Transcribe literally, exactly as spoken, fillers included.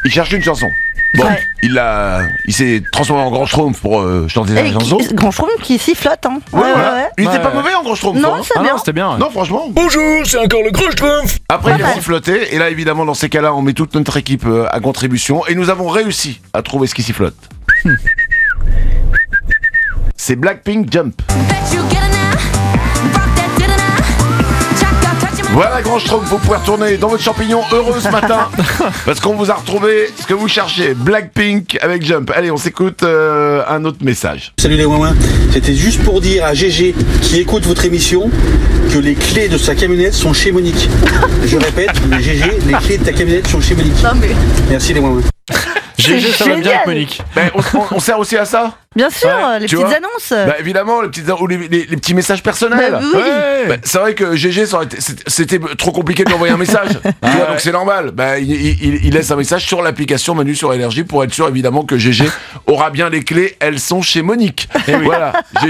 Il cherche une chanson. Bon, Ouais. il a, il s'est transformé en grand schtroumpf pour euh, chanter la Et chanson. qui- Grand Schtroumpf qui sifflote, hein. Ouais, voilà. Il était Ouais, pas ouais. mauvais en grand schtroumpf. Non, hein. c'est Ah bien. non, c'était bien. ouais. Non, franchement. Bonjour, c'est encore le gros schtroumpf. Après, Pas il a mal. siffloté, et là, évidemment, dans ces cas-là, on met toute notre équipe euh, à contribution, et nous avons réussi à trouver ce qui sifflote. C'est Blackpink Jump. Voilà, grand Schtroumpf, vous pouvez retourner dans votre champignon heureux ce matin, parce qu'on vous a retrouvé ce que vous cherchez, Blackpink avec Jump. Allez, on s'écoute euh, un autre message. Salut les ouin, c'était juste pour dire à Gégé qui écoute votre émission que les clés de sa camionnette sont chez Monique. Je répète, Gégé, les clés de ta camionnette sont chez Monique. Non, mais Merci les ouin. G G, ça va bien génial. avec Monique. Ben, on, on- on sert aussi à ça. bien sûr, Ouais, les tu petites vois. annonces. Bah évidemment, les, petites, ou les, les- les petits messages personnels. Bah oui. Ouais. Bah, c'est vrai que G G, ça aurait été- c'était c'était trop compliqué de lui envoyer un message. Tu vois, ouais. donc c'est normal. Bah, il, il- il laisse un message sur l'application Manu sur Énergie pour être sûr évidemment que G G aura bien les clés. Elles sont chez Monique. Voilà.